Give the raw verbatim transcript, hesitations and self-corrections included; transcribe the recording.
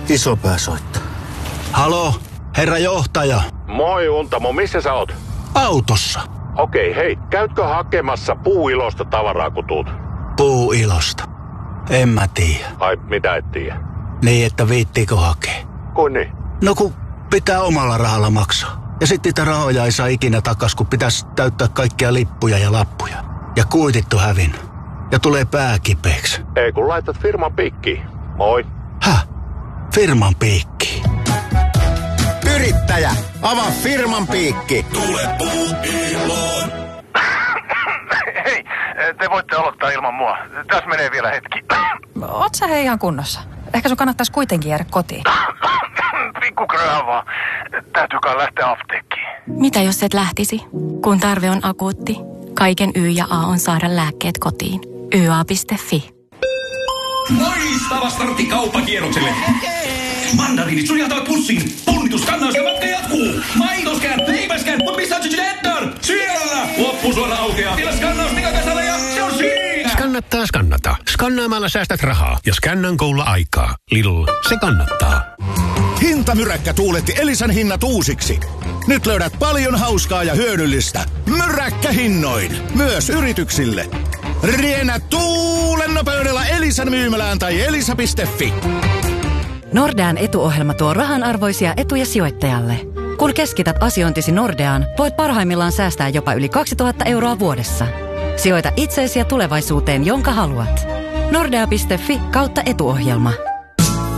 Isopää soittaa. Halo, herra johtaja. Moi Untamo, missä sä oot? Autossa. Okei, hei, käytkö hakemassa Puuilosta tavaraa kun tuut? Puuilosta? En mä tiedä. Ai, mitä et tiedä? Niin, että viittiikö hakea? Kuin niin? No kun pitää omalla rahalla maksaa. Ja sitten niitä rahoja ei saa ikinä takas, kun pitäisi täyttää kaikkia lippuja ja lappuja. Ja kuitit on hävinnyt. Ja tulee pää kipeäksi. Ei kun laitat firman piikkiin. Moi. Häh? Firman piikki. Yrittäjä, avaa firman piikki. Tule Puuiloon. Hei, te voitte aloittaa ilman mua. Tässä menee vielä hetki. Oot sä hei ihan kunnossa? Ehkä sun kannattaisi kuitenkin jäädä kotiin. Pikku kröhä vaan. Täytyy kai lähteä apteekkiin. Mitä jos et lähtisi? Kun tarve on akuutti, kaiken Y ja A on saada lääkkeet kotiin. y a piste f i. Loistava startti kauppakierrokselle. Mandariinit suljaltavat pussiin. Punnituskannaus ja matka jatkuu. Maitoskään, leipäskään, mutta missä on Cheddar? Siellä! Loppusuora aukeaa. Vielä skannaus pikakasalla ja se on siinä! Skannattaa skannata. Skannaamalla säästät rahaa ja Scannan Golla aikaa. Lidl, se kannattaa. Hintamyräkkä tuuletti Elisan hinnat uusiksi. Nyt löydät paljon hauskaa ja hyödyllistä. Myräkkähinnoin. Myös yrityksille. Riennä tuulen nopeudella Elisan myymälään tai elisa piste f i. Nordean etuohjelma tuo rahanarvoisia etuja sijoittajalle. Kun keskität asiointisi Nordeaan, voit parhaimmillaan säästää jopa yli kaksituhatta euroa vuodessa. Sijoita itseesi ja tulevaisuuteen, jonka haluat. Nordea piste f i kautta etuohjelma.